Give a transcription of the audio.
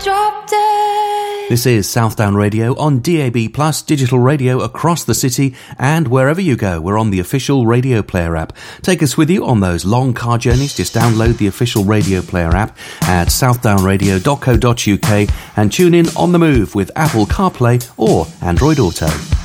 drop dead. This is Southdown Radio on DAB+, digital radio across the city, and wherever you go, we're on the official Radio Player app. Take us with you on those long car journeys. Just download the official Radio Player app at southdownradio.co.uk and tune in on the move with Apple CarPlay or Android Auto.